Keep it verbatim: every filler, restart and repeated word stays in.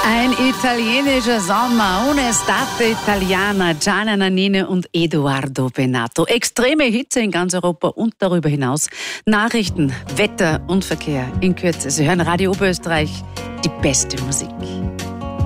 Ein italienischer Sommer, Un'estate italiana, Gianna Nannini und Edoardo Bennato. Extreme Hitze in ganz Europa und darüber hinaus. Nachrichten, Wetter und Verkehr in Kürze. Sie hören Radio Oberösterreich, die beste Musik.